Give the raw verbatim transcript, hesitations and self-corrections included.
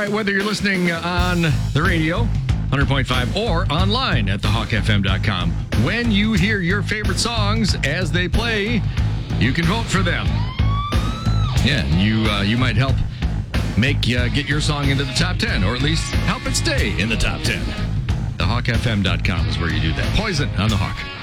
right, whether you're listening on the radio, one hundred point five, or online at the hawk f m dot com, when you hear your favorite songs as they play, you can vote for them. Yeah, you uh, you might help make uh, get your song into the top ten, or at least help it stay in the top ten. the hawk f m dot com is where you do that. Poison on the Hawk.